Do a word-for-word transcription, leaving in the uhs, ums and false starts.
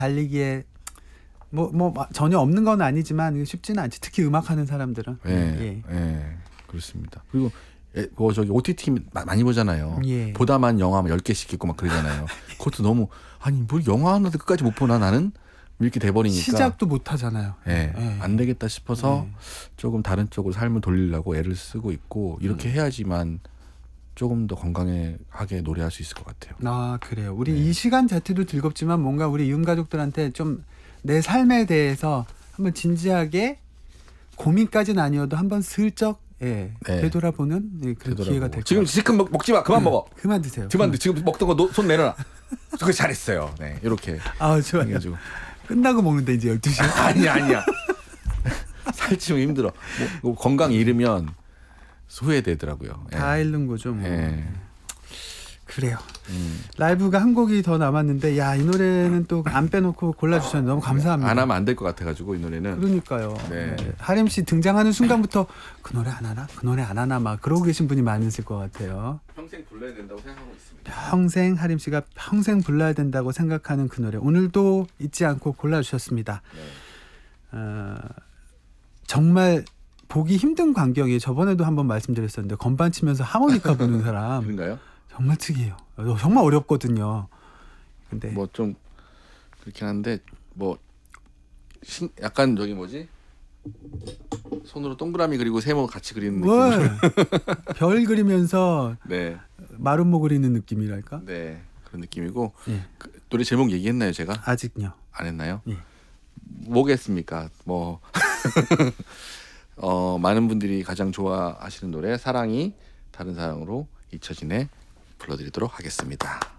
달리기에 뭐, 뭐 전혀 없는 건 아니지만 쉽지는 않지. 특히 음악하는 사람들은. 네, 예, 예, 그렇습니다. 그리고 예, 뭐 저기 오티티 많이 보잖아요. 예. 보다만 영화 열 개씩 있고 막 그러잖아요. 그것도 너무 아니 뭘 영화 하나도 끝까지 못 보나 나는 이렇게 돼버리니까 시작도 못 하잖아요. 예, 예. 안 되겠다 싶어서 예. 조금 다른 쪽으로 삶을 돌리려고 애를 쓰고 있고 이렇게 음. 해야지만 조금 더 건강하게 노래할 수 있을 것 같아요. 아 그래요. 우리 네. 이 시간 자체도 즐겁지만 뭔가 우리 이웃 가족들한테 좀 내 삶에 대해서 한번 진지하게 고민까지는 아니어도 한번 슬쩍 예, 네. 되돌아보는 예, 그런 되돌아보고. 기회가 될 것 지금 같아요. 지금 먹, 먹지 마. 그만 먹어. 그만 드세요. 그만 드. 지금 먹던 거 손 내려놔. 그거 잘했어요. 네, 이렇게 아 좋아요. 해가지고. 끝나고 먹는데 이제 열두 시. 아니야 아니야. 살찌면 힘들어. 뭐, 뭐 건강 잃으면 후회되더라고요. 예. 다 잃는 거죠. 뭐. 예. 그래요. 음. 라이브가 한 곡이 더 남았는데 야, 이 노래는 또 안 빼놓고 골라주셔서 너무 감사합니다. 안 하면 안 될 것 같아가지고 이 노래는. 그러니까요. 네. 네. 하림 씨 등장하는 순간부터 그 노래 안 하나? 그 노래 안 하나? 막 그러고 계신 분이 많으실 것 같아요. 평생 불러야 된다고 생각하고 있습니다. 평생 하림 씨가 평생 불러야 된다고 생각하는 그 노래 오늘도 잊지 않고 골라주셨습니다. 네. 어, 정말 보기 힘든 광경이 저번에도 한번 말씀드렸었는데 건반 치면서 하모니카 부는 사람 그런가요? 정말 특이해요. 정말 어렵거든요. 근데 뭐 좀 그렇긴 한데 뭐 신, 약간 저기 뭐지? 손으로 동그라미 그리고 세모 같이 그리는 느낌. 별 그리면서 네, 마름모 그리는 느낌이랄까? 네 그런 느낌이고 예. 그, 노래 제목 얘기했나요 제가? 아직요. 안 했나요? 예. 뭐겠습니까? 뭐 어, 많은 분들이 가장 좋아하시는 노래 사랑이 다른 사랑으로 잊혀지네 불러드리도록 하겠습니다.